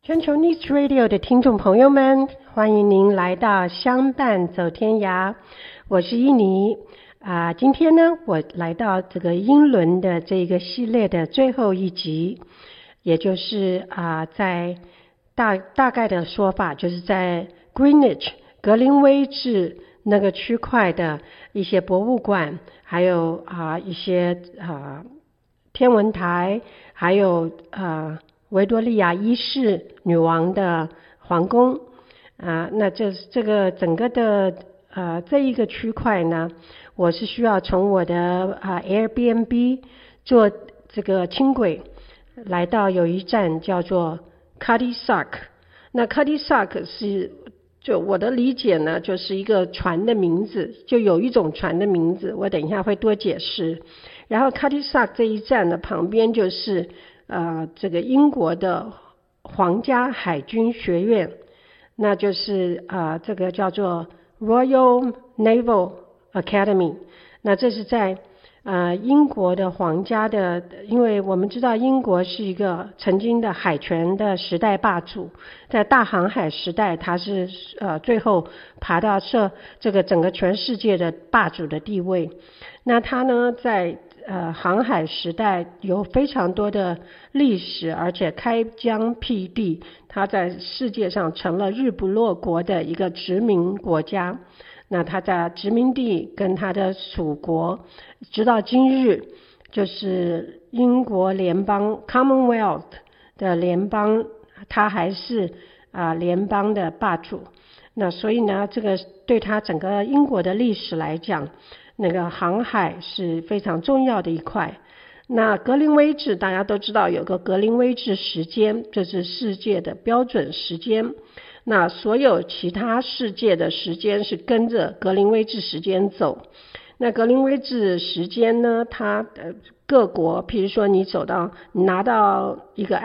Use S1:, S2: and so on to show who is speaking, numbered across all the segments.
S1: 全球 News Radio 的听众朋友们，欢迎您来到相伴走天涯，我是伊妮今天呢，我来到这个英伦的这个系列的最后一集，也就是在大概的说法，就是在 Greenwich 格林威治那个区块的一些博物馆，还有一些天文台，还有维多利亚一世女王的皇宫那这个整个的这一个区块呢，我是需要从我的Airbnb 坐这个轻轨来到有一站叫做 Cutty Sark。 那 Cutty Sark 是就我的理解呢，就是一个船的名字，就有一种船的名字，我等一下会多解释。然后 Cutty Sark 这一站的旁边就是这个英国的皇家海军学院，那就是这个叫做 Royal Naval Academy。 那这是在英国的皇家的，因为我们知道英国是一个曾经的海权的时代霸主，在大航海时代它是最后爬到这个整个全世界的霸主的地位。那它呢在航海时代有非常多的历史，而且开疆辟地，它在世界上成了日不落国的一个殖民国家。那它在殖民地跟它的属国直到今日，就是英国联邦 Commonwealth 的联邦，它还是联邦的霸主。那所以呢，这个对它整个英国的历史来讲，那个航海是非常重要的一块。那格林威治大家都知道有个格林威治时间，这是世界的标准时间。那所有其他世界的时间是跟着格林威治时间走。那格林威治时间呢，它各国，譬如说你拿到一个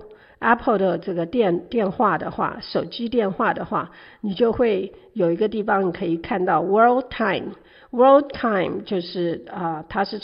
S1: Apple 的这个电话的话，手机电话的话，你就会有一个地方你可以看到 World Time 就是它是